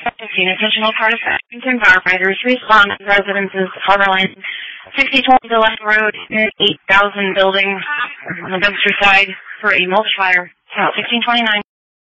Attention all Washington firefighters, respond to residences, Harborline, 6020 Gillette Road, 8,000 building on the dumpster side for a mulch fire. 1629.